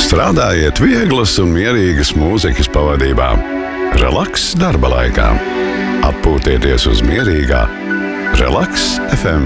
Strādājiet vieglas un mierīgas mūzikas pavadībā. Relaks darba laikā. Atpūtieties uz mierīgā Relaks FM